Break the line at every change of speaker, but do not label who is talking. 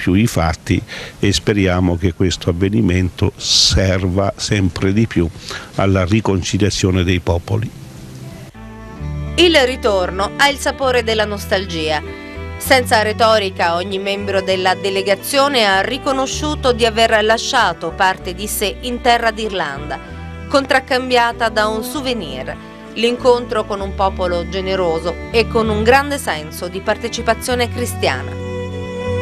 più i fatti e speriamo che questo avvenimento serva sempre di più alla riconciliazione dei popoli.
Il ritorno ha il sapore della nostalgia. Senza retorica, ogni membro della delegazione ha riconosciuto di aver lasciato parte di sé in terra d'Irlanda, contraccambiata da un souvenir, l'incontro con un popolo generoso e con un grande senso di partecipazione cristiana.